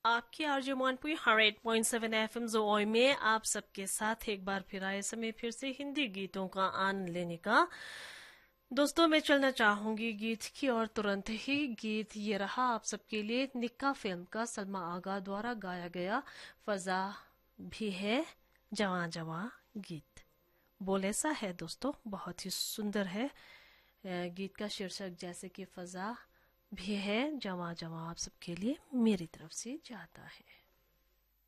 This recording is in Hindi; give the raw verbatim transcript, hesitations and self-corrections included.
आपकी RJ Mohanpuri her at point seven F M जोई में आप सबके साथ एक बार फिर आए समय फिर से हिंदी गीतों का आनंद लेने का। दोस्तों, मैं चलना चाहूंगी गीत की और तुरंत ही गीत ये रहा आप सबके लिए निक्का फिल्म का सलमा आगा द्वारा गाया गया फजा भी है जवा जवा गीत। बोल ऐसा है दोस्तों, बहुत ही सुंदर है। गीत का शीर्षक जैसे कि फजा भी है जवा जवा आप सबके लिए मेरी तरफ से जाता है।